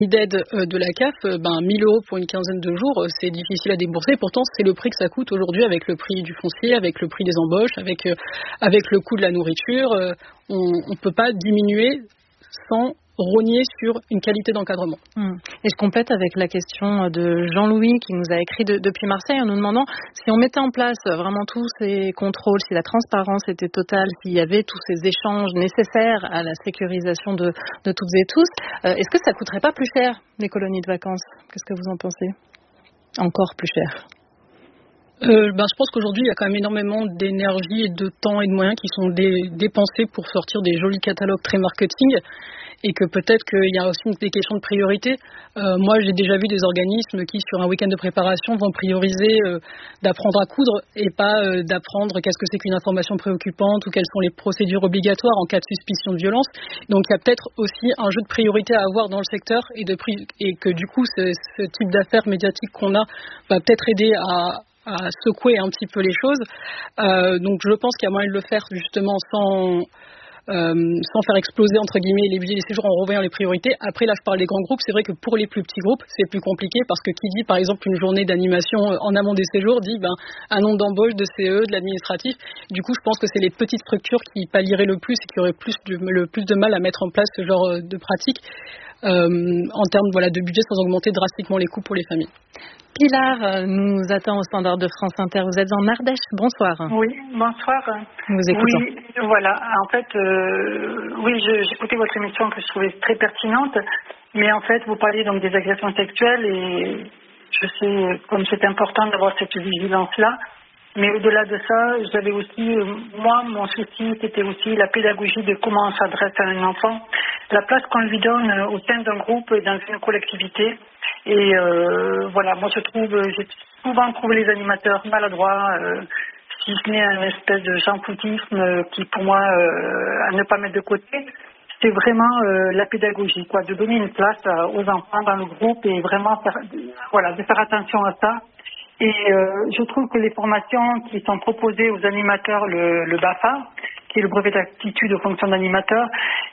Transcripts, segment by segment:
d'aide de la CAF, 1 000 € pour une quinzaine de jours, c'est difficile à débourser. Pourtant, c'est le prix que ça coûte aujourd'hui avec le prix du foncier, avec le prix des embauches, avec le coût de la nourriture. On ne peut pas diminuer sans rogner sur une qualité d'encadrement. Et je complète avec la question de Jean-Louis qui nous a écrit depuis Marseille en nous demandant si on mettait en place vraiment tous ces contrôles, si la transparence était totale, s'il y avait tous ces échanges nécessaires à la sécurisation de toutes et tous, est-ce que ça coûterait pas plus cher les colonies de vacances? Qu'est-ce que vous en pensez? Encore plus cher? Je pense qu'aujourd'hui, il y a quand même énormément d'énergie et de temps et de moyens qui sont dépensés pour sortir des jolis catalogues très marketing et que peut-être qu'il y a aussi des questions de priorité. Moi, j'ai déjà vu des organismes qui, sur un week-end de préparation, vont prioriser d'apprendre à coudre et pas d'apprendre qu'est-ce que c'est qu'une information préoccupante ou quelles sont les procédures obligatoires en cas de suspicion de violence. Donc, il y a peut-être aussi un jeu de priorité à avoir dans le secteur et que du coup, ce type d'affaires médiatiques qu'on a va peut-être aider à secouer un petit peu les choses. Donc je pense qu'il y a moyen de le faire justement sans faire exploser entre guillemets les budgets des séjours en revoyant les priorités. Après là je parle des grands groupes, c'est vrai que pour les plus petits groupes c'est plus compliqué parce que qui dit par exemple une journée d'animation en amont des séjours dit un nombre d'embauches, de CE, de l'administratif. Du coup je pense que c'est les petites structures qui pallieraient le plus et qui auraient le plus de mal à mettre en place ce genre de pratique en termes de budget sans augmenter drastiquement les coûts pour les familles. Pilar nous attend au standard de France Inter. Vous êtes en Ardèche. Bonsoir. Oui, bonsoir. Nous écoutons. Oui, voilà. En fait, j'écoutais votre émission que je trouvais très pertinente. Mais en fait, vous parliez donc des agressions sexuelles et je sais comme c'est important d'avoir cette vigilance-là. Mais au-delà de ça, j'avais aussi, moi, mon souci, c'était aussi la pédagogie de comment on s'adresse à un enfant, la place qu'on lui donne au sein d'un groupe et dans une collectivité. Et moi j'ai souvent trouvé les animateurs maladroits, si ce n'est un espèce de jean-foutisme qui pour moi, à ne pas mettre de côté. C'est vraiment la pédagogie, de donner une place aux enfants dans le groupe et vraiment de faire attention à ça. Et je trouve que les formations qui sont proposées aux animateurs, le BAFA, qui est le brevet d'aptitude aux fonctions d'animateur,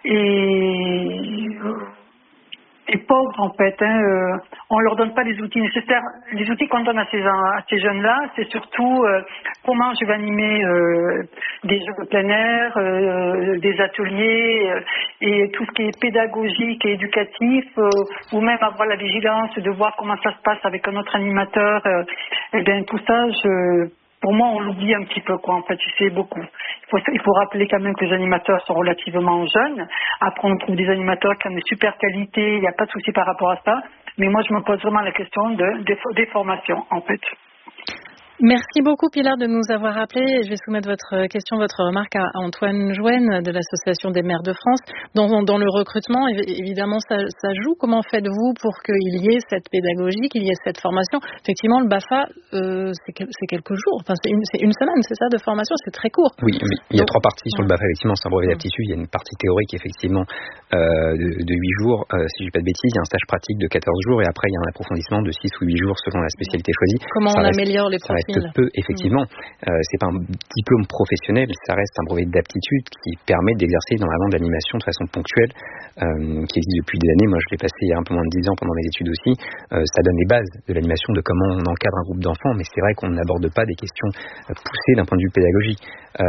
est pauvre en fait. On leur donne pas les outils nécessaires. Les outils qu'on donne à ces jeunes-là, c'est surtout comment je vais animer des jeux de plein air, des ateliers et tout ce qui est pédagogique et éducatif, ou même avoir la vigilance de voir comment ça se passe avec un autre animateur. Tout ça, pour moi, on l'oublie un petit peu, en fait, c'est beaucoup. Il faut rappeler quand même que les animateurs sont relativement jeunes. Après, on trouve des animateurs qui ont des super qualités, il n'y a pas de souci par rapport à ça. Mais moi, je me pose vraiment la question des formations, en fait. Merci beaucoup Pilar de nous avoir appelés. Je vais soumettre votre question, votre remarque à Antoine Jouenne de l'Association des maires de France. Dans le recrutement, évidemment, ça joue. Comment faites-vous pour qu'il y ait cette pédagogie, qu'il y ait cette formation? Effectivement, le BAFA, c'est quelques jours. Enfin, c'est une semaine, c'est ça, de formation. C'est très court. Oui, il y a 3 parties sur le BAFA. Effectivement, c'est un brevet d'aptitude. Il y a une partie théorique, effectivement, de 8 jours. Si je dis pas de bêtises, il y a un stage pratique de 14 jours et après, il y a un approfondissement de 6 ou 8 jours selon la spécialité choisie. Comment on améliore les profils? Peu, effectivement. C'est pas un diplôme professionnel, ça reste un brevet d'aptitude qui permet d'exercer dans la langue d'animation de façon ponctuelle, qui existe depuis des années. Moi, je l'ai passé il y a un peu moins de 10 ans pendant mes études aussi. Ça donne les bases de l'animation, de comment on encadre un groupe d'enfants, mais c'est vrai qu'on n'aborde pas des questions poussées d'un point de vue pédagogique.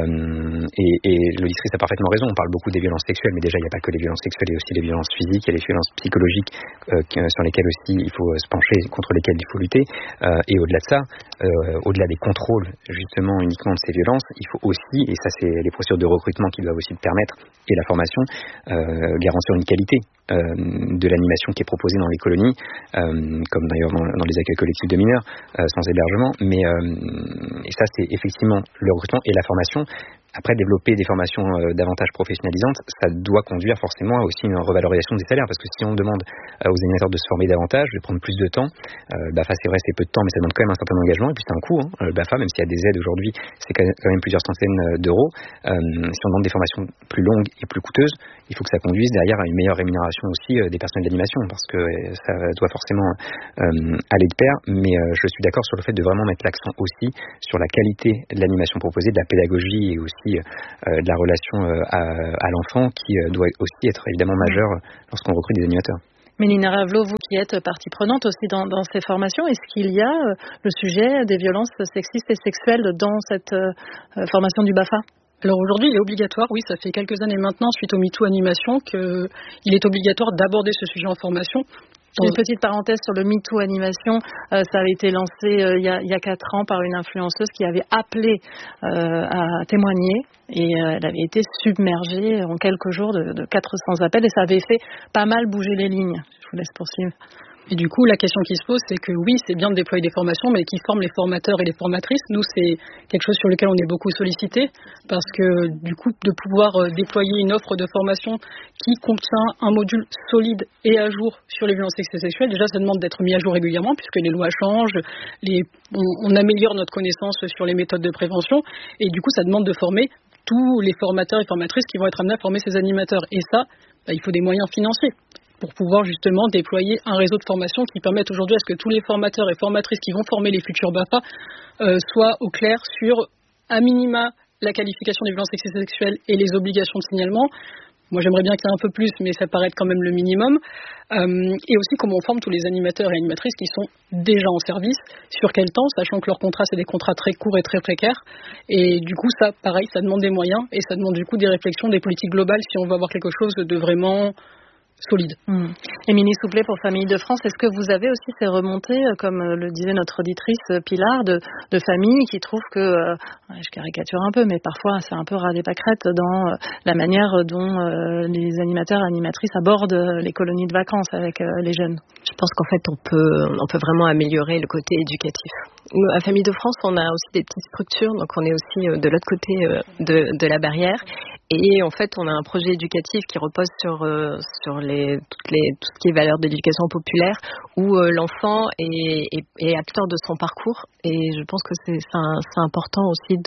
Et l'auditrice a parfaitement raison, on parle beaucoup des violences sexuelles, mais déjà il n'y a pas que les violences sexuelles, il y a aussi les violences physiques, il y a les violences psychologiques sur lesquelles aussi il faut se pencher, contre lesquelles il faut lutter. Et au-delà de ça, au-delà des contrôles justement uniquement de ces violences, il faut aussi, et ça c'est les procédures de recrutement qui doivent aussi le permettre, et la formation, garantir une qualité de l'animation qui est proposée dans les colonies, comme d'ailleurs dans les accueils collectifs de mineurs, sans hébergement, mais et ça c'est effectivement le recrutement et la formation. Après, développer des formations davantage professionnalisantes, ça doit conduire forcément à aussi une revalorisation des salaires, parce que si on demande aux animateurs de se former davantage, de prendre plus de temps, BAFA c'est vrai c'est peu de temps, mais ça demande quand même un certain engagement, et puis c'est un coût, le BAFA, même s'il y a des aides aujourd'hui, c'est quand même plusieurs centaines d'euros. Si on demande des formations plus longues et plus coûteuses, il faut que ça conduise derrière à une meilleure rémunération aussi des personnels d'animation, parce que ça doit forcément aller de pair, mais je suis d'accord sur le fait de vraiment mettre l'accent aussi sur la qualité de l'animation proposée, de la pédagogie et aussi de la relation à l'enfant qui doit aussi être évidemment majeure lorsqu'on recrute des animateurs. Mélina Ravelot, vous qui êtes partie prenante aussi dans ces formations, est-ce qu'il y a le sujet des violences sexistes et sexuelles dans cette formation du BAFA ? Alors aujourd'hui, il est obligatoire, oui, ça fait quelques années maintenant, suite au MeToo Animation, qu'il est obligatoire d'aborder ce sujet en formation. Une petite parenthèse sur le MeToo Animation, ça avait été lancé il y a 4 ans par une influenceuse qui avait appelé à témoigner et elle avait été submergée en quelques jours de 400 appels et ça avait fait pas mal bouger les lignes. Je vous laisse poursuivre. Et du coup, la question qui se pose, c'est que oui, c'est bien de déployer des formations, mais qui forment les formateurs et les formatrices. Nous, c'est quelque chose sur lequel on est beaucoup sollicité, parce que du coup, de pouvoir déployer une offre de formation qui contient un module solide et à jour sur les violences sexuelles et sexuelles, déjà, ça demande d'être mis à jour régulièrement, puisque les lois changent, on améliore notre connaissance sur les méthodes de prévention, et du coup, ça demande de former tous les formateurs et formatrices qui vont être amenés à former ces animateurs. Et ça, il faut des moyens financiers pour pouvoir justement déployer un réseau de formation qui permette aujourd'hui à ce que tous les formateurs et formatrices qui vont former les futurs BAFA soient au clair sur, à minima, la qualification des violences sexuelles et sexuelles et les obligations de signalement. Moi, j'aimerais bien qu'il y ait un peu plus, mais ça paraît être quand même le minimum. Et aussi comment on forme tous les animateurs et animatrices qui sont déjà en service, sur quel temps, sachant que leurs contrats, c'est des contrats très courts et très précaires. Et du coup, ça, pareil, ça demande des moyens et ça demande du coup des réflexions, des politiques globales si on veut avoir quelque chose de vraiment solide. Émilie Souplet pour Famille de France, est-ce que vous avez aussi ces remontées, comme le disait notre auditrice Pilar, de familles qui trouvent que, je caricature un peu, mais parfois c'est un peu ras des pâquerettes dans la manière dont les animateurs et animatrices abordent les colonies de vacances avec les jeunes? Je pense qu'en fait on peut vraiment améliorer le côté éducatif. Nous, à Famille de France, on a aussi des petites structures, donc on est aussi de l'autre côté de la barrière. Et en fait, on a un projet éducatif qui repose sur tout ce qui est valeurs d'éducation populaire, où l'enfant est acteur de son parcours. Et je pense que c'est important aussi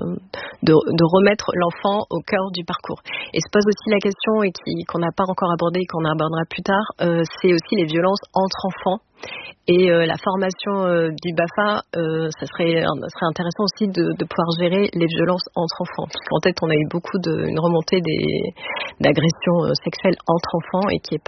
de remettre l'enfant au cœur du parcours. Et se pose aussi la question, et qu'on n'a pas encore abordée, qu'on abordera plus tard, c'est aussi les violences entre enfants. Et la formation du BAFA, ça serait intéressant aussi de pouvoir gérer les violences entre enfants. Parce qu'en tête, on a eu une remontée d'agressions sexuelles entre enfants et qui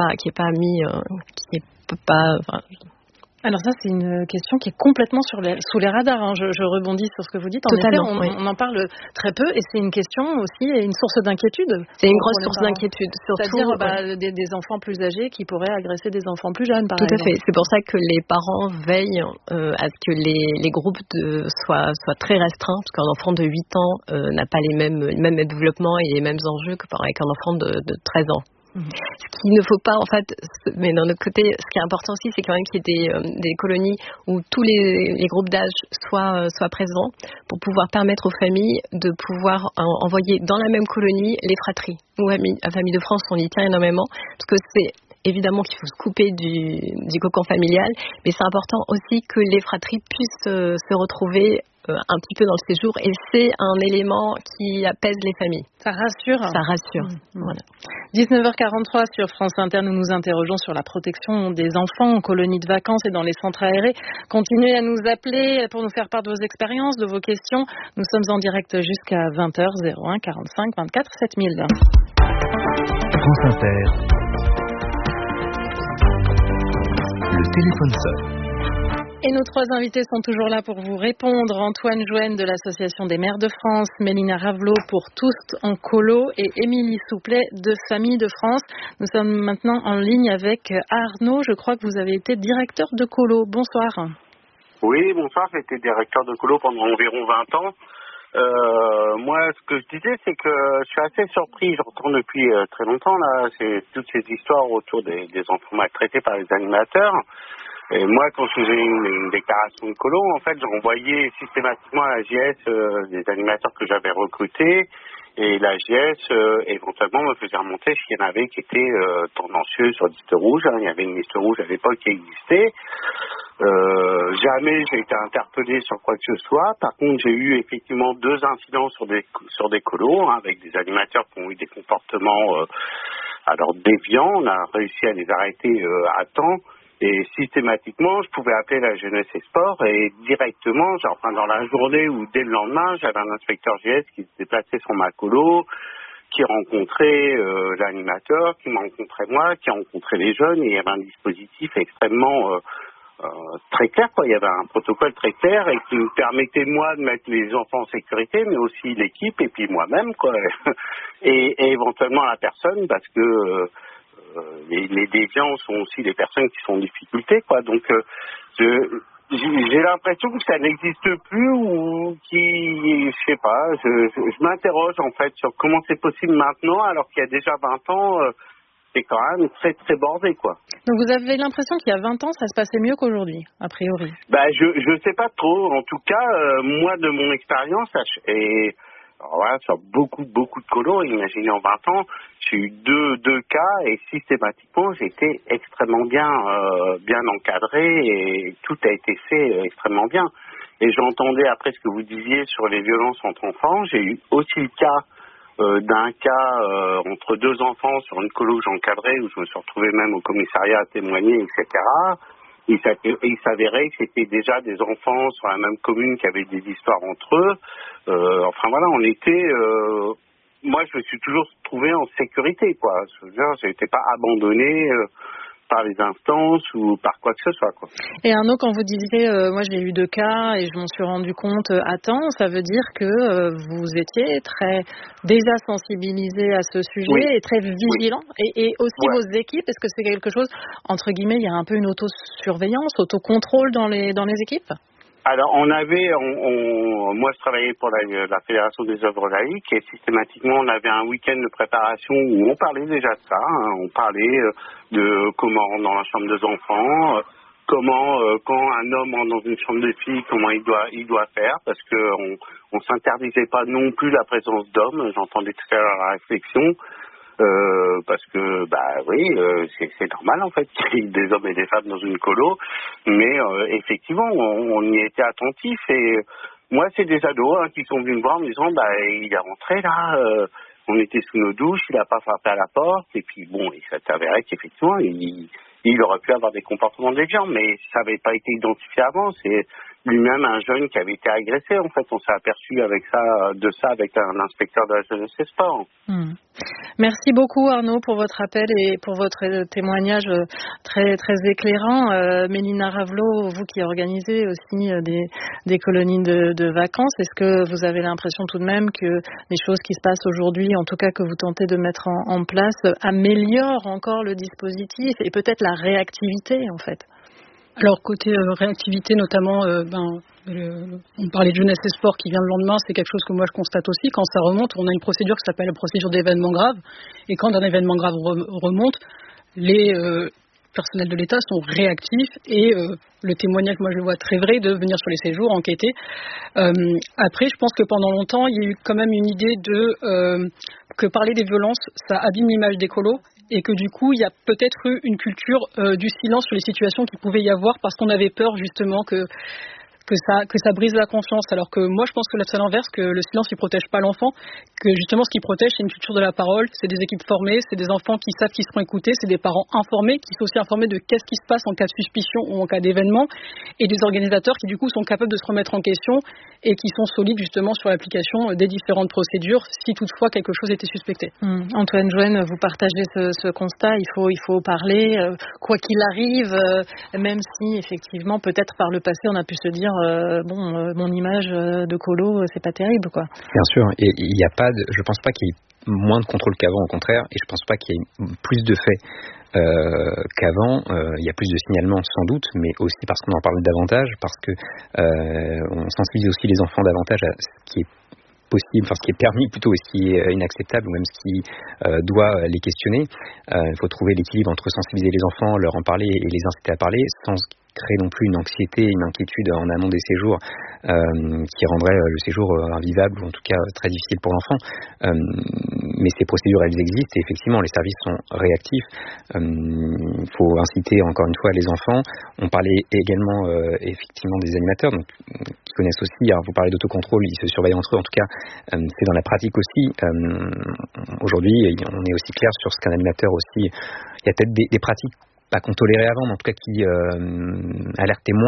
est pas. Alors ça, c'est une question qui est complètement sous les radars. Je rebondis sur ce que vous dites. En effet, on en parle très peu et c'est une question aussi et une source d'inquiétude. C'est une grosse source d'inquiétude. C'est-à-dire des enfants plus âgés qui pourraient agresser des enfants plus jeunes, par exemple. Tout à fait. C'est pour ça que les parents veillent à ce que les groupes soient très restreints, parce qu'un enfant de 8 ans n'a pas le même développement et les mêmes enjeux qu'avec un enfant de 13 ans. Ce qu'il ne faut pas, en fait, mais d'un autre côté, ce qui est important aussi, c'est quand même qu'il y ait des colonies où tous les groupes d'âge soient présents pour pouvoir permettre aux familles de pouvoir envoyer dans la même colonie les fratries. Nous, à Famille de France, on y tient énormément, parce que c'est évidemment qu'il faut se couper du cocon familial, mais c'est important aussi que les fratries puissent se retrouver un petit peu dans le séjour, et c'est un élément qui apaise les familles. Ça rassure. Voilà. 19h43 sur France Inter, nous nous interrogeons sur la protection des enfants en colonies de vacances et dans les centres aérés. Continuez à nous appeler pour nous faire part de vos expériences, de vos questions. Nous sommes en direct jusqu'à 20h, 01 45 24 7000. France Inter. Le téléphone sonne. Et nos 3 invités sont toujours là pour vous répondre. Antoine Jouenne de l'Association des maires de France, Mélina Ravelot pour Tous en colo et Émilie Souplet de Famille de France. Nous sommes maintenant en ligne avec Arnaud. Je crois que vous avez été directeur de colo. Bonsoir. Oui, bonsoir. J'ai été directeur de colo pendant environ 20 ans. Moi, ce que je disais, c'est que je suis assez surpris. J'entends depuis très longtemps là, c'est toutes ces histoires autour des enfants maltraités par les animateurs. Et moi, quand je faisais une déclaration de colo, en fait, j'envoyais systématiquement à l'AGS des animateurs que j'avais recrutés. Et l'AGS, éventuellement, me faisait remonter s'il y en avait qui étaient tendancieux sur liste rouge. Il y avait une liste rouge à l'époque qui existait. Jamais j'ai été interpellé sur quoi que ce soit. Par contre, j'ai eu effectivement 2 incidents sur des colos, avec des animateurs qui ont eu des comportements déviants. On a réussi à les arrêter à temps. Et systématiquement, je pouvais appeler la jeunesse et sport et directement, dans la journée ou dès le lendemain, j'avais un inspecteur GS qui se déplaçait sur ma colo, qui rencontrait l'animateur, qui m'a rencontré moi, qui a rencontré les jeunes, et il y avait un dispositif extrêmement très clair, quoi. Il y avait un protocole très clair et qui me permettait moi de mettre les enfants en sécurité, mais aussi l'équipe et puis moi-même, quoi. Et éventuellement la personne, parce que les déviants sont aussi des personnes qui sont en difficulté, quoi. Donc j'ai l'impression que ça n'existe plus ou je sais pas, je m'interroge en fait sur comment c'est possible maintenant alors qu'il y a déjà 20 ans, c'est quand même très très bordé, quoi. Donc vous avez l'impression qu'il y a 20 ans, ça se passait mieux qu'aujourd'hui, a priori? Je sais pas trop. En tout cas, moi de mon expérience, et alors voilà, sur beaucoup de colos, imaginez en 20 ans, j'ai eu deux cas et systématiquement j'ai été extrêmement bien encadré et tout a été fait extrêmement bien. Et j'entendais après ce que vous disiez sur les violences entre enfants, j'ai eu aussi le cas d'un cas entre deux enfants sur une colo que j'encadrais où je me suis retrouvé même au commissariat à témoigner, etc. Il s'avérait que c'était déjà des enfants sur la même commune qui avaient des histoires entre eux. Enfin voilà, on était... moi, je me suis toujours trouvé en sécurité, quoi. Je n'étais pas abandonné par les instances ou par quoi que ce soit, quoi. Et Arnaud, quand vous disiez moi j'ai eu 2 cas et je m'en suis rendu compte à temps, ça veut dire que vous étiez déjà sensibilisé à ce sujet, oui, et très vigilant, oui, et aussi vos équipes, est-ce que c'est quelque chose, entre guillemets, il y a un peu une autosurveillance, autocontrôle dans les équipes? Alors, moi je travaillais pour la Fédération des œuvres laïques et systématiquement on avait un week-end de préparation où on parlait déjà de ça, hein. On parlait de comment rentrer dans la chambre des enfants, comment quand un homme rentre dans une chambre de filles, comment il doit faire, parce que on s'interdisait pas non plus la présence d'hommes. J'entendais tout à l'heure la réflexion. Parce que c'est normal en fait qu'il y ait des hommes et des femmes dans une colo, mais effectivement on y était attentif et moi c'est des ados qui sont venus me voir en me disant il est rentré là, on était sous nos douches, il a pas frappé à la porte et puis bon, il s'est avéré qu'effectivement il aurait pu avoir des comportements déviants, mais ça n'avait pas été identifié avant. C'est lui-même un jeune qui avait été agressé. En fait, on s'est aperçu avec un inspecteur de la jeunesse et sport. Merci beaucoup Arnaud pour votre appel et pour votre témoignage très très éclairant. Mélina Ravelot, vous qui organisez aussi des colonies de vacances, est-ce que vous avez l'impression tout de même que les choses qui se passent aujourd'hui, en tout cas que vous tentez de mettre en place, améliorent encore le dispositif et peut-être la réactivité en fait? Alors côté réactivité notamment, on parlait de jeunesse et sport qui vient le lendemain, c'est quelque chose que moi je constate aussi. Quand ça remonte, on a une procédure qui s'appelle la procédure d'événement grave, et quand un événement grave remonte, les personnels de l'État sont réactifs et le témoignage, moi je le vois très vrai, de venir sur les séjours, enquêter. Après, je pense que pendant longtemps, il y a eu quand même une idée que parler des violences, ça abîme l'image des colos. Et que du coup, il y a peut-être eu une culture du silence sur les situations qu'il pouvait y avoir parce qu'on avait peur justement que ça brise la confiance. Alors que moi, je pense que c'est l'inverse, que le silence ne protège pas l'enfant, que justement ce qui protège, c'est une culture de la parole, c'est des équipes formées, c'est des enfants qui savent qu'ils seront écoutés, c'est des parents informés, qui sont aussi informés de qu'est-ce qui se passe en cas de suspicion ou en cas d'événement, et des organisateurs qui du coup sont capables de se remettre en question et qui sont solides justement sur l'application des différentes procédures si toutefois quelque chose était suspecté. Antoine Jouenne, vous partagez ce constat, il faut parler, quoi qu'il arrive, même si effectivement peut-être par le passé on a pu se dire mon image de colo, c'est pas terrible, quoi. Bien sûr, et il n'y a pas je pense pas qu'il y ait moins de contrôle qu'avant, au contraire, et je pense pas qu'il y ait plus de faits qu'avant. Il y a plus de signalements sans doute, mais aussi parce qu'on en parle davantage, parce que on sensibilise aussi les enfants davantage à ce qui est possible, enfin ce qui est permis plutôt et ce qui est inacceptable ou même ce qui doit les questionner. Il faut trouver l'équilibre entre sensibiliser les enfants, leur en parler et les inciter à parler sans créer non plus une anxiété, une inquiétude en amont des séjours qui rendrait le séjour invivable ou en tout cas très difficile pour l'enfant. Mais ces procédures, elles existent et effectivement les services sont réactifs. Il faut inciter encore une fois les enfants. On parlait également effectivement des animateurs donc, qui connaissent aussi, alors vous parlez d'autocontrôle, ils se surveillent entre eux, en tout cas c'est dans la pratique aussi. Aujourd'hui on est aussi clair sur ce qu'un animateur aussi, il y a peut-être des pratiques pas qu'on tolérait avant, mais en tout cas qui alertaient moins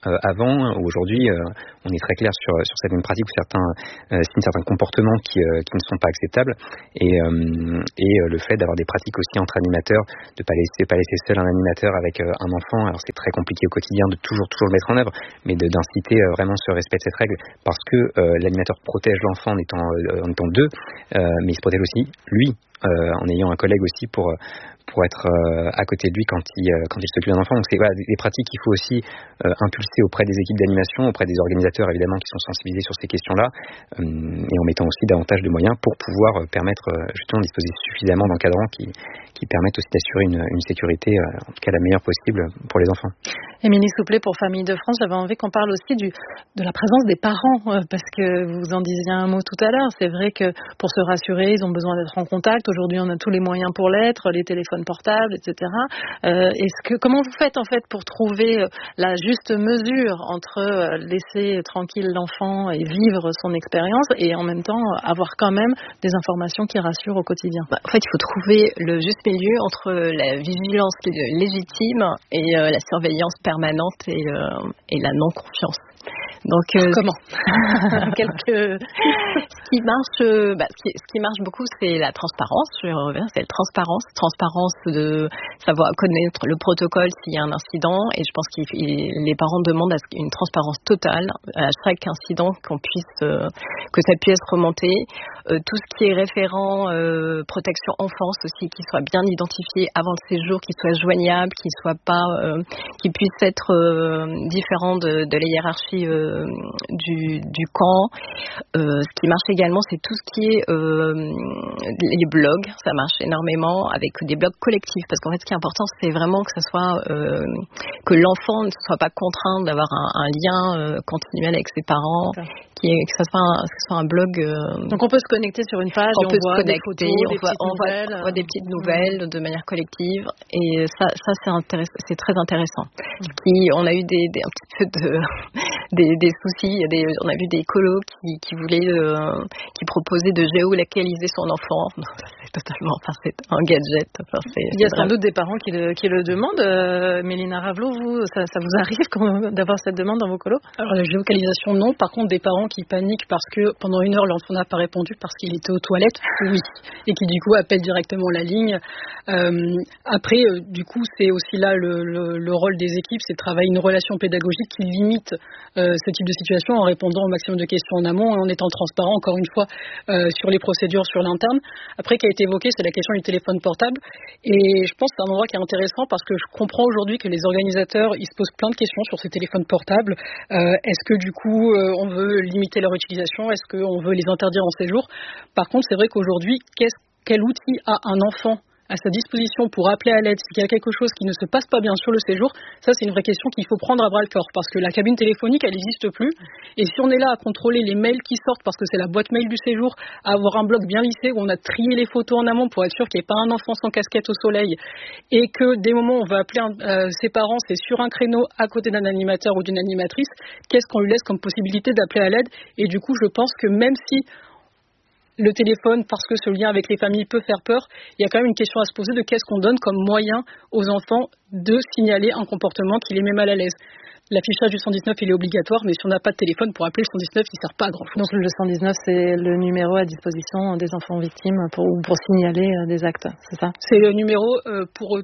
avant. Aujourd'hui, on est très clair sur certaines pratiques ou certains comportements qui ne sont pas acceptables. Et le fait d'avoir des pratiques aussi entre animateurs, de pas laisser seul un animateur avec un enfant. Alors c'est très compliqué au quotidien de toujours le mettre en œuvre, mais d'inciter vraiment ce respect de cette règle, parce que l'animateur protège l'enfant en étant deux, mais il se protège aussi lui, en ayant un collègue aussi pour être à côté de lui quand il s'occupe d'un enfant. Donc c'est des pratiques qu'il faut aussi impulser auprès des équipes d'animation, auprès des organisateurs évidemment qui sont sensibilisés sur ces questions-là, et en mettant aussi davantage de moyens pour pouvoir permettre justement de disposer suffisamment d'encadrants qui permettent aussi d'assurer une sécurité en tout cas la meilleure possible pour les enfants. Émilie Souplet pour Famille de France, j'avais envie qu'on parle aussi de la présence des parents, parce que vous en disiez un mot tout à l'heure. C'est vrai que pour se rassurer, ils ont besoin d'être en contact. Aujourd'hui, on a tous les moyens pour l'être, les téléphones portables, etc. Comment vous faites en fait pour trouver la juste mesure entre laisser tranquille l'enfant et vivre son expérience et en même temps avoir quand même des informations qui rassurent au quotidien? En fait, il faut trouver le juste milieu entre la vigilance légitime et la surveillance permanente et la non-confiance. Donc, comment Ce qui marche beaucoup, c'est la transparence. C'est la transparence de savoir connaître le protocole s'il y a un incident. Et je pense que les parents demandent une transparence totale à chaque incident que ça puisse remonter. Tout ce qui est référent protection enfance aussi, qui soit bien identifié avant le séjour, qui soit joignable, qui puisse être différent de la hiérarchie du camp. Ce qui marche également, c'est tout ce qui est les blogs. Ça marche énormément avec des blogs collectifs, parce qu'en fait, ce qui est important, c'est vraiment que ça soit que l'enfant ne soit pas contraint d'avoir un lien continuel avec ses parents. Que ça soit un blog. Donc on peut se connecter sur une page, on peut se connecter, on voit des petites nouvelles de manière collective, et ça c'est très intéressant. On a eu un petit peu des soucis. On a vu des colos qui proposaient de géolocaliser son enfant. C'est un gadget. Il y a sans doute des parents qui le demandent. Mélina Ravelot, ça vous arrive d'avoir cette demande dans vos colos? Alors la géolocalisation non. Par contre, des parents qui paniquent parce que pendant 1 heure l'enfant n'a pas répondu parce qu'il était aux toilettes, oui, et qui du coup appellent directement la ligne. Après, du coup, c'est aussi là le rôle des équipes, c'est de travailler une relation pédagogique qui limite ce type de situation en répondant au maximum de questions en amont et en étant transparent, encore une fois, sur les procédures, sur l'interne. Après, qui a été évoqué, c'est la question du téléphone portable. Et je pense que c'est un endroit qui est intéressant parce que je comprends aujourd'hui que les organisateurs, ils se posent plein de questions sur ces téléphones portables. Est-ce que du coup, on veut limiter leur utilisation? Est-ce qu'on veut les interdire en séjour? Par contre, c'est vrai qu'aujourd'hui, quel outil a un enfant à sa disposition pour appeler à l'aide s'il y a quelque chose qui ne se passe pas bien sur le séjour? Ça, c'est une vraie question qu'il faut prendre à bras le corps, parce que la cabine téléphonique, elle n'existe plus. Et si on est là à contrôler les mails qui sortent, parce que c'est la boîte mail du séjour, à avoir un bloc bien lissé où on a trié les photos en amont pour être sûr qu'il n'y ait pas un enfant sans casquette au soleil, et que des moments où on va appeler ses parents, c'est sur un créneau à côté d'un animateur ou d'une animatrice, qu'est-ce qu'on lui laisse comme possibilité d'appeler à l'aide? Et du coup, je pense que même si le téléphone, parce que ce lien avec les familles peut faire peur, il y a quand même une question à se poser de qu'est-ce qu'on donne comme moyen aux enfants de signaler un comportement qui les met mal à l'aise. L'affichage du 119, il est obligatoire, mais si on n'a pas de téléphone pour appeler le 119, il ne sert pas à grand-chose. Donc le 119, c'est le numéro à disposition des enfants victimes pour signaler des actes, c'est ça? C'est le numéro pour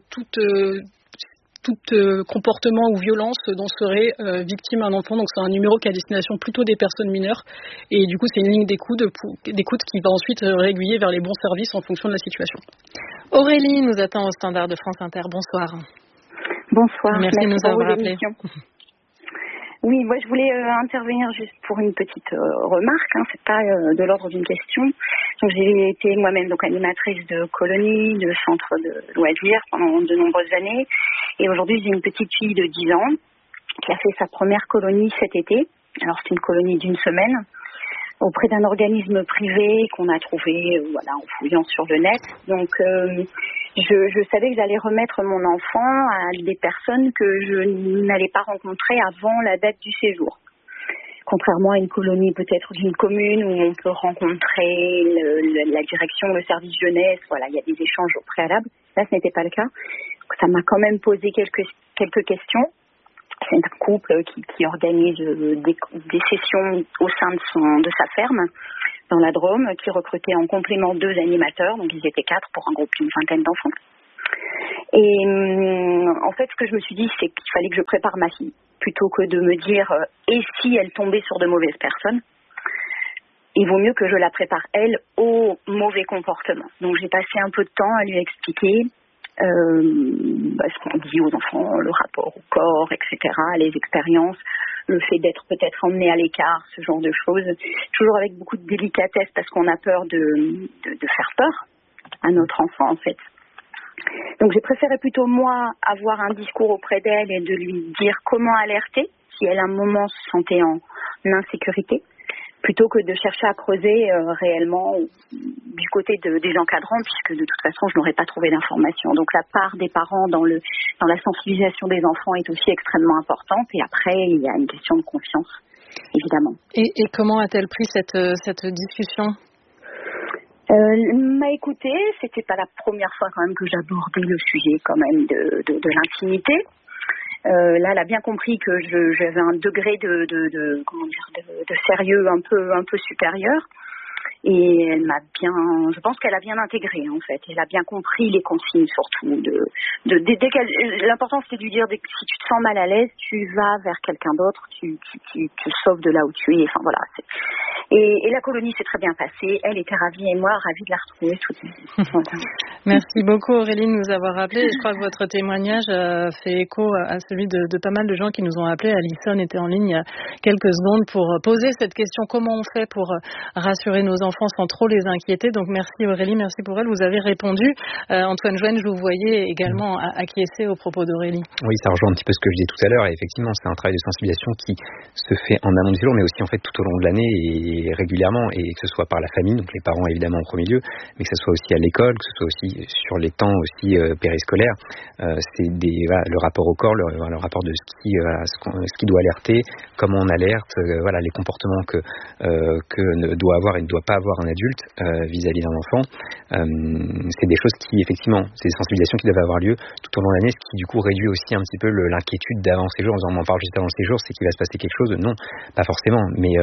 tout comportement ou violence dont serait victime un enfant. Donc c'est un numéro qui est à destination plutôt des personnes mineures. Et du coup, c'est une ligne d'écoute qui va ensuite réaiguiller vers les bons services en fonction de la situation. Aurélie nous attend au standard de France Inter. Bonsoir. Bonsoir. Merci de nous avoir appelés. Oui, moi je voulais intervenir juste pour une petite remarque, c'est pas de l'ordre d'une question. Donc j'ai été moi-même animatrice de colonie, de centre de loisirs pendant de nombreuses années, et aujourd'hui j'ai une petite fille de 10 ans qui a fait sa première colonie cet été. Alors c'est une colonie d'1 semaine auprès d'un organisme privé qu'on a trouvé en fouillant sur le net. Donc je savais que j'allais remettre mon enfant à des personnes que je n'allais pas rencontrer avant la date du séjour. Contrairement à une colonie peut-être d'une commune où on peut rencontrer la direction, le service jeunesse, il y a des échanges au préalable. Là, ce n'était pas le cas. Ça m'a quand même posé quelques questions. c'est un couple qui organise des sessions au sein de sa ferme dans la Drôme, qui recrutait en complément 2 animateurs, donc ils étaient 4 pour un groupe d'une 20aine d'enfants. Et en fait, ce que je me suis dit, c'est qu'il fallait que je prépare ma fille, plutôt que de me dire et si elle tombait sur de mauvaises personnes. Il vaut mieux que je la prépare, elle, au mauvais comportement. Donc j'ai passé un peu de temps à lui expliquer ce qu'on dit aux enfants, le rapport au corps, etc., les expériences, le fait d'être peut-être emmené à l'écart, ce genre de choses, toujours avec beaucoup de délicatesse parce qu'on a peur de faire peur à notre enfant en fait. Donc j'ai préféré plutôt moi avoir un discours auprès d'elle et de lui dire comment alerter si elle à un moment se sentait en insécurité, plutôt que de chercher à creuser réellement du côté des encadrants, puisque de toute façon je n'aurais pas trouvé d'informations. Donc la part des parents dans la sensibilisation des enfants est aussi extrêmement importante, et après il y a une question de confiance, évidemment. Et comment a-t-elle pris cette discussion ? M'a écoutée, c'était pas la première fois quand même que j'abordais le sujet quand même de l'intimité. Là, elle a bien compris que j'avais un degré de sérieux un peu supérieur, et je pense qu'elle a bien intégré en fait. Elle a bien compris les consignes surtout. L'important c'était de lui dire que si tu te sens mal à l'aise, tu vas vers quelqu'un d'autre, tu sauves de là où tu es. Enfin voilà. Et la colonie s'est très bien passée. Elle était ravie et moi ravie de la retrouver toute. Voilà. Merci beaucoup Aurélie de nous avoir appelé. Je crois que votre témoignage fait écho à celui de pas mal de gens qui nous ont appelés. Alison était en ligne il y a quelques secondes pour poser cette question: comment on fait pour rassurer nos enfants sans trop les inquiéter? Donc merci Aurélie, merci pour elle. Vous avez répondu. Antoine Jouenne, je vous voyais également acquiescer aux propos d'Aurélie. Oui, ça rejoint un petit peu ce que je disais tout à l'heure. Et effectivement, c'est un travail de sensibilisation qui se fait en amont du séjour, mais aussi en fait tout au long de l'année et régulièrement, et que ce soit par la famille, donc les parents évidemment en premier lieu, mais que ce soit aussi à l'école, que ce soit aussi sur les temps aussi périscolaires. C'est le rapport au corps, le rapport de ce qui doit alerter, comment on alerte, les comportements que doit avoir et ne doit pas avoir un adulte vis-à-vis d'un enfant. C'est des choses qui, effectivement, c'est des sensibilisations qui doivent avoir lieu tout au long de l'année, ce qui du coup réduit aussi un petit peu l'inquiétude d'avant le séjour. On en parle juste avant le séjour, c'est qu'il va se passer quelque chose. Non, pas forcément, mais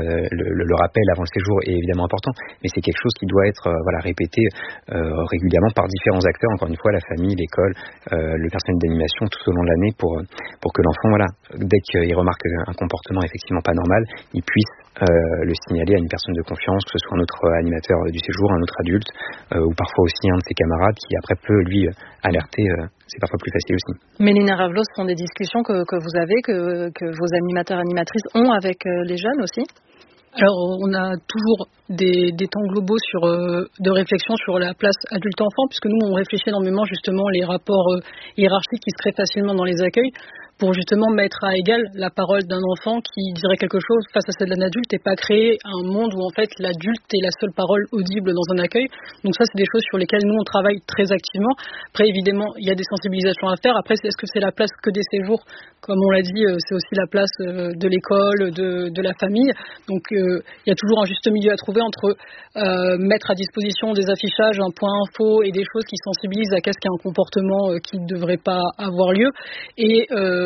le rappel avant le séjour est évidemment important, mais c'est quelque chose qui doit être répété régulièrement par différents acteurs, encore une fois la famille, l'école, le personnel d'animation tout au long de l'année pour que l'enfant, dès qu'il remarque un comportement effectivement pas normal, il puisse le signaler à une personne de confiance, que ce soit un autre animateur du séjour, un autre adulte, ou parfois aussi un de ses camarades qui après peut lui alerter. C'est parfois plus facile aussi. Mélina Ravelot, ce sont des discussions que vous avez, que vos animateurs et animatrices ont avec les jeunes aussi? Alors, on a toujours des temps globaux de réflexion sur la place adulte-enfant, puisque nous, on réfléchit énormément justement les rapports hiérarchiques qui se créent facilement dans les accueils, pour justement mettre à égal la parole d'un enfant qui dirait quelque chose face à celle d'un adulte et pas créer un monde où en fait l'adulte est la seule parole audible dans un accueil. Donc ça, c'est des choses sur lesquelles nous on travaille très activement. Après, évidemment, il y a des sensibilisations à faire. Après, est-ce que c'est la place que des séjours? Comme on l'a dit, c'est aussi la place de l'école, de la famille. Donc il y a toujours un juste milieu à trouver entre mettre à disposition des affichages, un point info et des choses qui sensibilisent à qu'est-ce qu'est un comportement qui ne devrait pas avoir lieu, et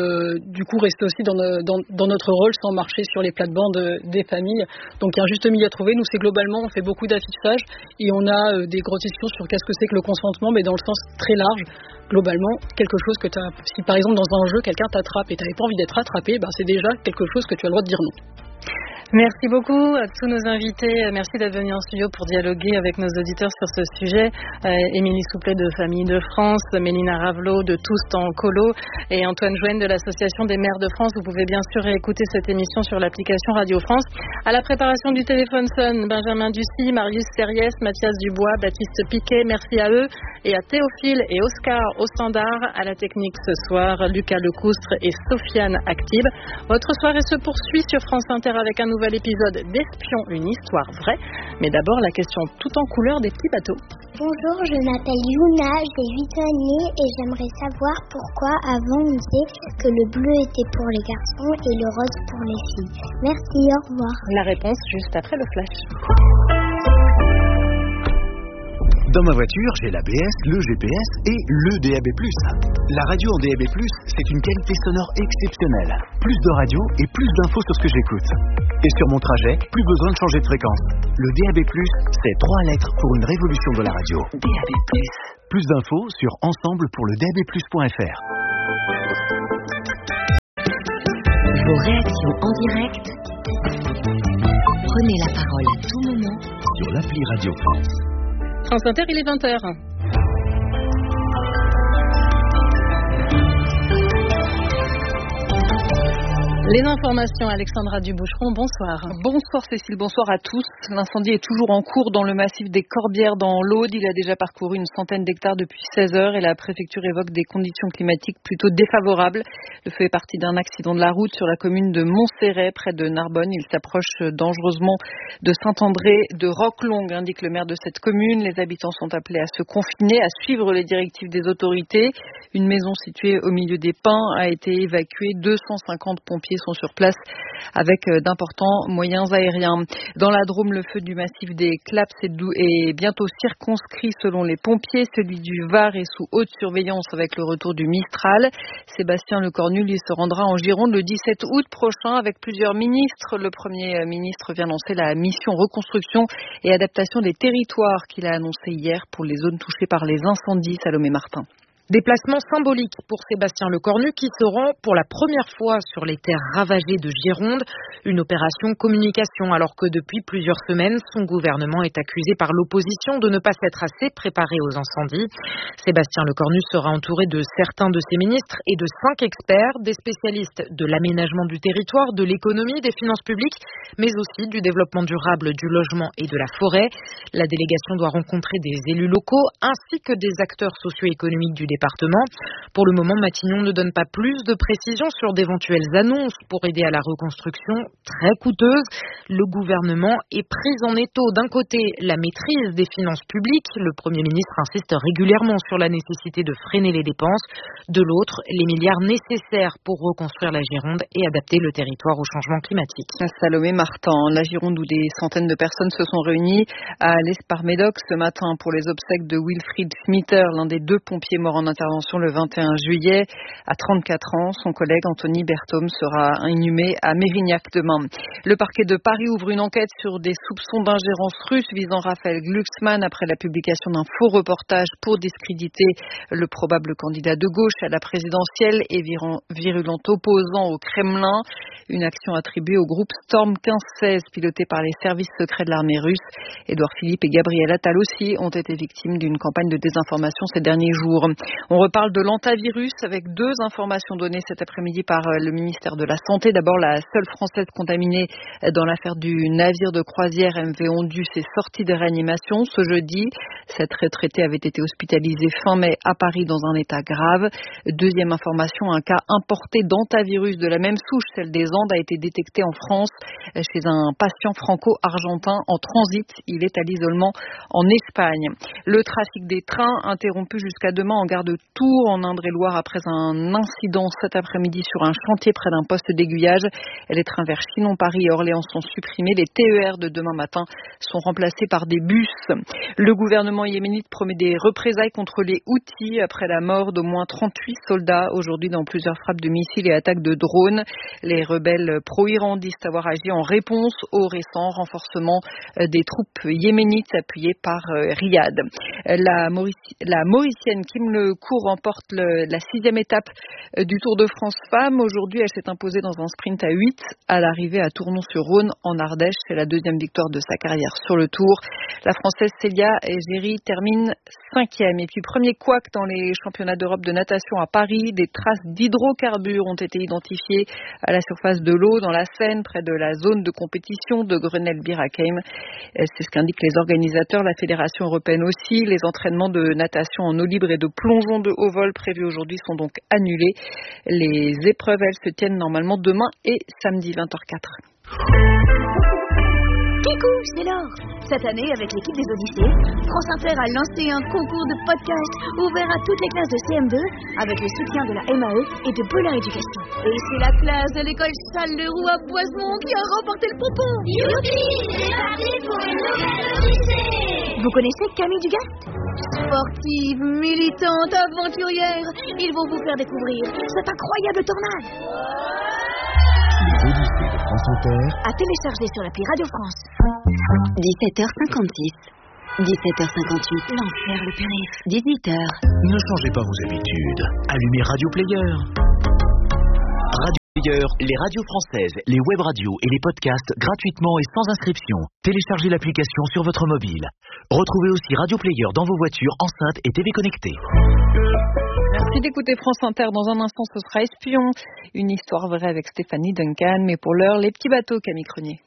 du coup rester aussi dans notre rôle sans marcher sur les plates-bandes des familles. Donc il y a un juste milieu à trouver. Nous, c'est globalement, on fait beaucoup d'affichages et on a des grosses discussions sur qu'est-ce que c'est que le consentement, mais dans le sens très large. Globalement, quelque chose que si par exemple dans un jeu quelqu'un t'attrape et t'avais pas envie d'être attrapé, c'est déjà quelque chose que tu as le droit de dire non. Merci beaucoup à tous nos invités. Merci d'être venus en studio pour dialoguer avec nos auditeurs sur ce sujet. Émilie Souplet de Famille de France, Mélina Ravelot de Tous Temps Colo et Antoine Jouenne de l'Association des maires de France. Vous pouvez bien sûr écouter cette émission sur l'application Radio France. À la préparation du téléphone sonne Benjamin Ducy, Marius Serriès, Mathias Dubois, Baptiste Piquet. Merci à eux et à Théophile et Oscar au standard. À la technique ce soir, Lucas Lecoustre et Sofiane Actib. Votre soirée se poursuit sur France Inter avec un nouvel épisode d'Espion, une histoire vraie. Mais d'abord, la question tout en couleur des petits bateaux. Bonjour, je m'appelle Yuna, j'ai 8 ans et demi et j'aimerais savoir pourquoi avant on disait que le bleu était pour les garçons et le rose pour les filles. Merci, au revoir. La réponse juste après le flash. Dans ma voiture, j'ai l'ABS, le GPS et le DAB+. La radio en DAB+, c'est une qualité sonore exceptionnelle. Plus de radio et plus d'infos sur ce que j'écoute. Et sur mon trajet, plus besoin de changer de fréquence. Le DAB+, c'est 3 lettres pour une révolution de la radio. DAB+. Plus d'infos sur ensemblepourledabplus.fr. Vos réactions en direct. Prenez la parole à tout moment sur l'appli Radio France. France Inter, il est 20h. Les informations, Alexandra Duboucheron, bonsoir. Bonsoir Cécile, bonsoir à tous. L'incendie est toujours en cours dans le massif des Corbières dans l'Aude. Il a déjà parcouru une centaine d'hectares depuis 16 heures et la préfecture évoque des conditions climatiques plutôt défavorables. Le feu est parti d'un accident de la route sur la commune de Montserrat, près de Narbonne. Il s'approche dangereusement de Saint-André de Roquelongue, indique le maire de cette commune. Les habitants sont appelés à se confiner, à suivre les directives des autorités. Une maison située au milieu des pins a été évacuée. 250 pompiers sont sur place avec d'importants moyens aériens. Dans la Drôme, le feu du massif des Claps est bientôt circonscrit selon les pompiers. Celui du Var est sous haute surveillance avec le retour du Mistral. Sébastien Lecornu, lui, se rendra en Gironde le 17 août prochain avec plusieurs ministres. Le Premier ministre vient lancer la mission reconstruction et adaptation des territoires qu'il a annoncé hier pour les zones touchées par les incendies. Salomé Martin. Déplacement symbolique pour Sébastien Lecornu qui se rend pour la première fois sur les terres ravagées de Gironde. Une opération communication alors que depuis plusieurs semaines, son gouvernement est accusé par l'opposition de ne pas s'être assez préparé aux incendies. Sébastien Lecornu sera entouré de certains de ses ministres et de 5 experts, des spécialistes de l'aménagement du territoire, de l'économie, des finances publiques, mais aussi du développement durable, du logement et de la forêt. La délégation doit rencontrer des élus locaux ainsi que des acteurs socio-économiques du département. Pour le moment, Matignon ne donne pas plus de précisions sur d'éventuelles annonces pour aider à la reconstruction très coûteuse. Le gouvernement est pris en étau. D'un côté, la maîtrise des finances publiques. Le Premier ministre insiste régulièrement sur la nécessité de freiner les dépenses. De l'autre, les milliards nécessaires pour reconstruire la Gironde et adapter le territoire au changement climatique. Salomé Martin, la Gironde où des centaines de personnes se sont réunies à l'Espar-Médoc ce matin pour les obsèques de Wilfried Schmitter, l'un des 2 pompiers morts en intervention le 21 juillet. À 34 ans, son collègue Anthony Berthaume sera inhumé à Mérignac demain. Le parquet de Paris ouvre une enquête sur des soupçons d'ingérence russe visant Raphaël Glucksmann après la publication d'un faux reportage pour discréditer le probable candidat de gauche à la présidentielle et virulent opposant au Kremlin. Une action attribuée au groupe Storm 1516 piloté par les services secrets de l'armée russe. Édouard Philippe et Gabriel Attal aussi ont été victimes d'une campagne de désinformation ces derniers jours. On reparle de l'antivirus avec 2 informations données cet après-midi par le ministère de la Santé. D'abord, la seule Française contaminée dans l'affaire du navire de croisière MV Ondus est sortie de réanimation ce jeudi. Cette retraitée avait été hospitalisée fin mai à Paris dans un état grave. Deuxième information, un cas importé d'antivirus de la même souche, celle des Andes, a été détecté en France chez un patient franco-argentin en transit. Il est à l'isolement en Espagne. Le trafic des trains interrompu jusqu'à demain en gare de Tours en Indre-et-Loire après un incident cet après-midi sur un chantier près d'un poste d'aiguillage. Les trains vers Chinon, Paris et Orléans sont supprimés. Les TER de demain matin sont remplacés par des bus. Le gouvernement yéménite promet des représailles contre les Houthis après la mort d'au moins 38 soldats aujourd'hui dans plusieurs frappes de missiles et attaques de drones. Les rebelles pro-Iran disent avoir agi en réponse au récent renforcement des troupes yéménites appuyées par Riyad. La Mauricienne Kim Lecourt remporte la 6e étape du Tour de France Femmes. Aujourd'hui, elle s'est imposée dans un sprint à 8 à l'arrivée à Tournon-sur-Rhône en Ardèche. C'est la 2e victoire de sa carrière sur le Tour. La Française Célia Géry termine 5e. Et puis premier couac dans les championnats d'Europe de natation à Paris. Des traces d'hydrocarbures ont été identifiées à la surface de l'eau dans la Seine, près de la zone de compétition de Grenelle-Bir-Hakeim. C'est ce qu'indiquent les organisateurs, la Fédération européenne aussi. Les entraînements de natation en eau libre et de plongeon de haut vol prévus aujourd'hui sont donc annulés. Les épreuves, elles, se tiennent normalement demain et samedi 20h04. Coucou, c'est Laure. Cette année, avec l'équipe des Odyssées, France Inter a lancé un concours de podcast ouvert à toutes les classes de CM2 avec le soutien de la MAE et de Belin Éducation. Et c'est la classe de l'école Charles-Leroux à Boisemont qui a remporté le pompon. Youpi, c'est parti pour une nouvelle Odyssée. Vous connaissez Camille Dugast ? Sportives, militantes, aventurières, ils vont vous faire découvrir cette incroyable tornade. Les Odyssées de France Inter. À télécharger sur l'appli Radio France. 17h56. 17h58. L'enfer, le périph. 18h. Ne changez pas vos habitudes. Allumez Radio Player. Radio Player, les radios françaises, les web radios et les podcasts gratuitement et sans inscription. Téléchargez l'application sur votre mobile. Retrouvez aussi Radio Player dans vos voitures, enceintes et TV connectées. Merci d'écouter France Inter. Dans un instant, ce sera Espion, une histoire vraie avec Stéphanie Duncan. Mais pour l'heure, les petits bateaux, Camille Crenier.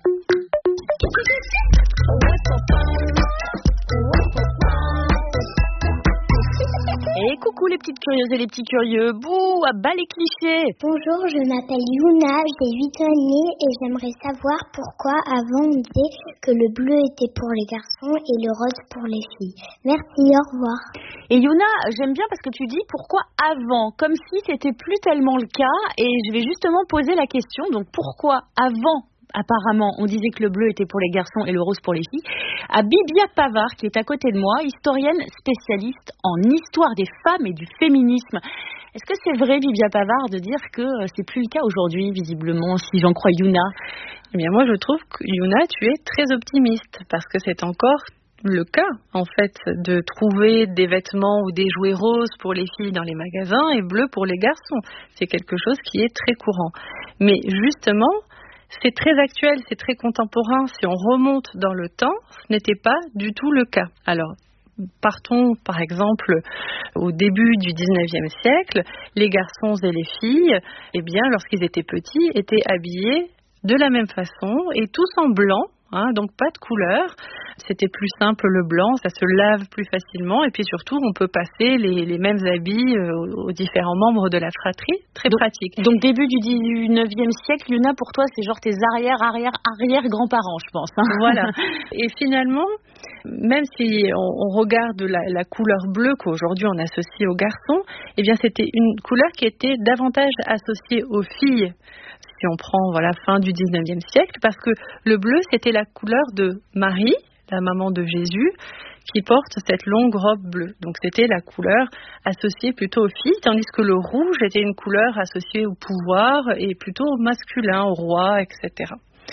Et coucou les petites curieuses et les petits curieux. Bouh, à bas les clichés. Bonjour, je m'appelle Yuna, j'ai 8 ans et demi et j'aimerais savoir pourquoi avant on disait que le bleu était pour les garçons et le rose pour les filles. Merci, au revoir. Et Yuna, j'aime bien parce que tu dis pourquoi avant, comme si c'était plus tellement le cas. Et je vais justement poser la question, donc pourquoi avant? Apparemment, on disait que le bleu était pour les garçons et le rose pour les filles. À Bibia Pavard, qui est à côté de moi, historienne spécialiste en histoire des femmes et du féminisme. Est-ce que c'est vrai, Bibia Pavard, de dire que c'est plus le cas aujourd'hui, visiblement, si j'en crois Yuna? Eh bien, moi, je trouve que Yuna, tu es très optimiste, parce que c'est encore le cas, en fait, de trouver des vêtements ou des jouets roses pour les filles dans les magasins et bleus pour les garçons. C'est quelque chose qui est très courant. Mais justement, c'est très actuel, c'est très contemporain. Si on remonte dans le temps, ce n'était pas du tout le cas. Alors, partons par exemple au début du 19e siècle, les garçons et les filles, eh bien, lorsqu'ils étaient petits, étaient habillés de la même façon et tous en blanc. Donc pas de couleur, c'était plus simple le blanc, ça se lave plus facilement et puis surtout on peut passer les mêmes habits aux différents membres de la fratrie, très pratique. Donc début du 19e siècle, Yuna, pour toi c'est genre tes arrière-grands-parents, je pense. Voilà, et finalement, même si on regarde la couleur bleue qu'aujourd'hui on associe aux garçons, eh bien c'était une couleur qui était davantage associée aux filles. Si on prend fin du 19e siècle, parce que le bleu, c'était la couleur de Marie, la maman de Jésus, qui porte cette longue robe bleue. Donc c'était la couleur associée plutôt aux filles, tandis que le rouge était une couleur associée au pouvoir et plutôt au masculin, au roi, etc.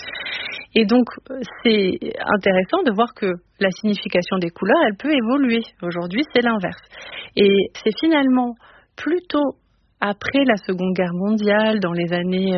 Et donc, c'est intéressant de voir que la signification des couleurs, elle peut évoluer. Aujourd'hui, c'est l'inverse. Et c'est finalement plutôt après la Seconde Guerre mondiale, dans les années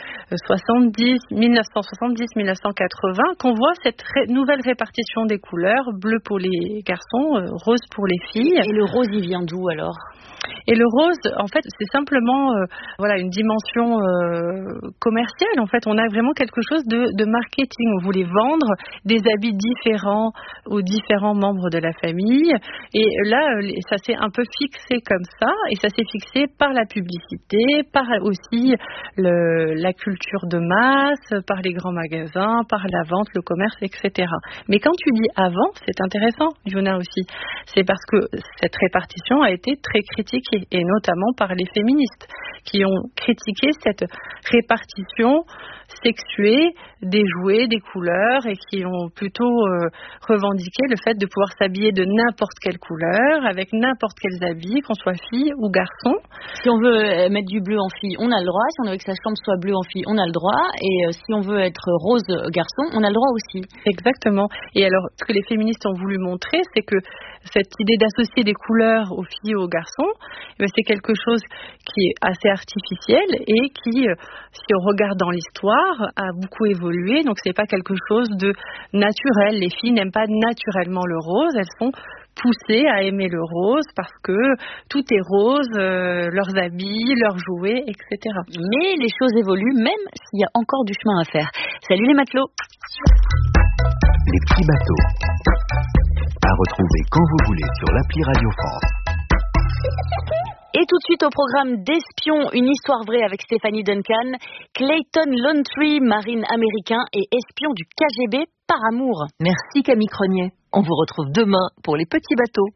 1970-1980, qu'on voit cette nouvelle répartition des couleurs, bleu pour les garçons, rose pour les filles. Et le rose, il vient d'où alors ? Et le rose, en fait, c'est simplement une dimension commerciale. En fait, on a vraiment quelque chose de marketing. On voulait vendre des habits différents aux différents membres de la famille. Et là, ça s'est un peu fixé comme ça. Et ça s'est fixé par la publicité, par aussi la culture de masse, par les grands magasins, par la vente, le commerce, etc. Mais quand tu dis avant, c'est intéressant, Yuna aussi. C'est parce que cette répartition a été très critiquée, et notamment par les féministes, qui ont critiqué cette répartition sexuée des jouets, des couleurs, et qui ont plutôt revendiqué le fait de pouvoir s'habiller de n'importe quelle couleur, avec n'importe quels habits, qu'on soit fille ou garçon. Si on veut mettre du bleu en fille, on a le droit. Si on veut que sa chambre soit bleue en fille, on a le droit. Et si on veut être rose garçon, on a le droit aussi. Exactement. Et alors, ce que les féministes ont voulu montrer, c'est que cette idée d'associer des couleurs aux filles et aux garçons, c'est quelque chose qui est assez artificiel et qui, si on regarde dans l'histoire, a beaucoup évolué. Donc, c'est pas quelque chose de naturel. Les filles n'aiment pas naturellement le rose. Elles sont poussées à aimer le rose parce que tout est rose, leurs habits, leurs jouets, etc. Mais les choses évoluent, même s'il y a encore du chemin à faire. Salut les matelots. Les petits bateaux. À retrouver quand vous voulez sur l'appli Radio France. Et tout de suite au programme d'Espion, une histoire vraie avec Stéphanie Duncan, Clayton Laundrie, marine américain et espion du KGB par amour. Merci Camille Crenier. On vous retrouve demain pour les petits bateaux.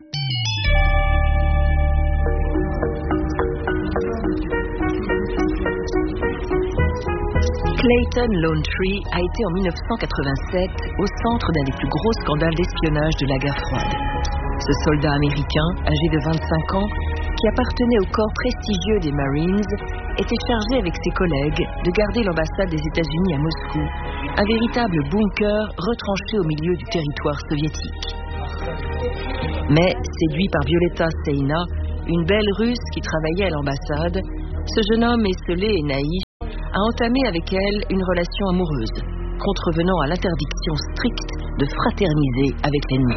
Clayton Laundrie a été en 1987 au centre d'un des plus gros scandales d'espionnage de la guerre froide. Ce soldat américain, âgé de 25 ans, qui appartenait au corps prestigieux des Marines, était chargé avec ses collègues de garder l'ambassade des États-Unis à Moscou, un véritable bunker retranché au milieu du territoire soviétique. Mais, séduit par Violeta Seina, une belle Russe qui travaillait à l'ambassade, ce jeune homme esselé et naïf a entamé avec elle une relation amoureuse, contrevenant à l'interdiction stricte de fraterniser avec l'ennemi.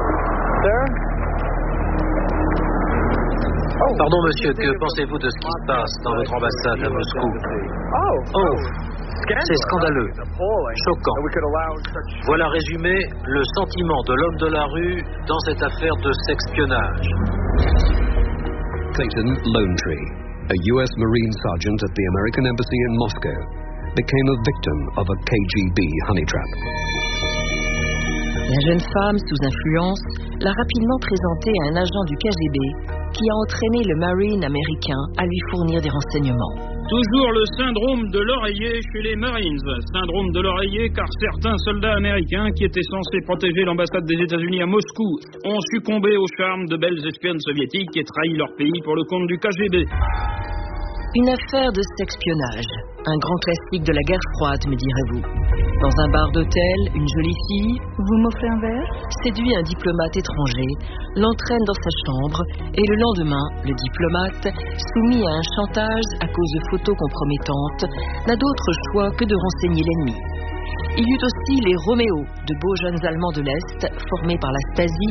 Pardon monsieur, que pensez-vous de ce qui se passe dans votre ambassade à Moscou? Oh, c'est scandaleux, choquant. Voilà résumé le sentiment de l'homme de la rue dans cette affaire de sexpionnage. Clayton Lonetree, a U.S. Marine sergeant at the American Embassy in Moscow, became a victim of a KGB honey trap. La jeune femme, sous influence, l'a rapidement présentée à un agent du KGB qui a entraîné le Marine américain à lui fournir des renseignements. Toujours le syndrome de l'oreiller chez les Marines. Syndrome de l'oreiller car certains soldats américains qui étaient censés protéger l'ambassade des États-Unis à Moscou ont succombé au charme de belles espionnes soviétiques et trahi leur pays pour le compte du KGB. Une affaire de sexpionnage, un grand classique de la guerre froide, me direz-vous. Dans un bar d'hôtel, une jolie fille, vous m'offrez un verre, séduit un diplomate étranger, l'entraîne dans sa chambre et le lendemain, le diplomate, soumis à un chantage à cause de photos compromettantes, n'a d'autre choix que de renseigner l'ennemi. Il y eut aussi les Roméo, de beaux jeunes Allemands de l'Est, formés par la Stasi,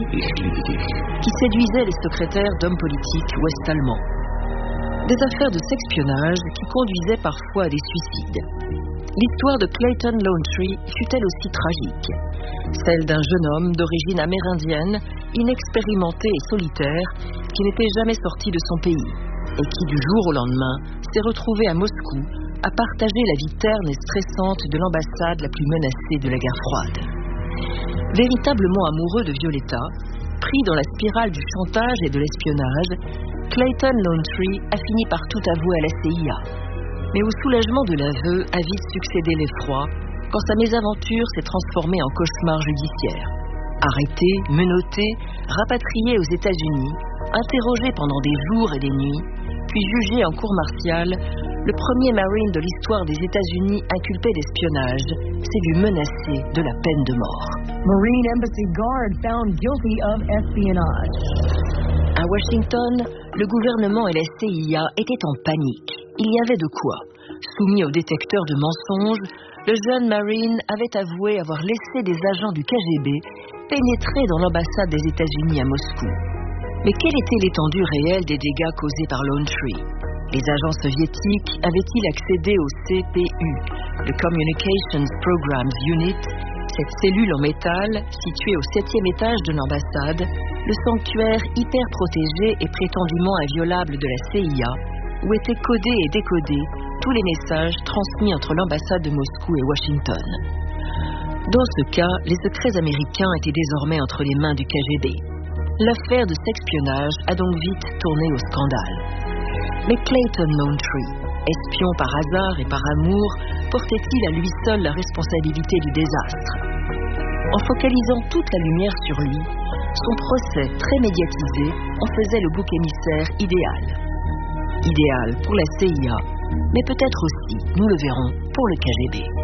qui séduisaient les secrétaires d'hommes politiques ouest-allemands. Des affaires de sexpionnage qui conduisaient parfois à des suicides. L'histoire de Clayton Lonetree fut elle aussi tragique. Celle d'un jeune homme d'origine amérindienne, inexpérimenté et solitaire, qui n'était jamais sorti de son pays, et qui du jour au lendemain s'est retrouvé à Moscou à partager la vie terne et stressante de l'ambassade la plus menacée de la guerre froide. Véritablement amoureux de Violeta, pris dans la spirale du chantage et de l'espionnage, Clayton Lonetree a fini par tout avouer à la CIA. Mais au soulagement de l'aveu a vite succédé l'effroi quand sa mésaventure s'est transformée en cauchemar judiciaire. Arrêté, menotté, rapatrié aux États-Unis, interrogé pendant des jours et des nuits, puis jugé en cour martiale, le premier Marine de l'histoire des États-Unis inculpé d'espionnage s'est vu menacé de la peine de mort. Marine Embassy Guard found guilty of espionage. À Washington, le gouvernement et la CIA étaient en panique. Il y avait de quoi. Soumis au détecteur de mensonges, le jeune Marine avait avoué avoir laissé des agents du KGB pénétrer dans l'ambassade des États-Unis à Moscou. Mais quelle était l'étendue réelle des dégâts causés par Lonetree? Les agents soviétiques avaient-ils accédé au CPU, le Communications Programs Unit, cette cellule en métal située au 7e étage de l'ambassade, le sanctuaire hyper protégé et prétendument inviolable de la CIA, où étaient codés et décodés tous les messages transmis entre l'ambassade de Moscou et Washington. Dans ce cas, les secrets américains étaient désormais entre les mains du KGB. L'affaire de sexpionnage a donc vite tourné au scandale. Mais Clayton Lonetree, espion par hasard et par amour, portait-il à lui seul la responsabilité du désastre? En focalisant toute la lumière sur lui, son procès très médiatisé en faisait le bouc émissaire idéal. Idéal pour la CIA, mais peut-être aussi, nous le verrons, pour le KGB.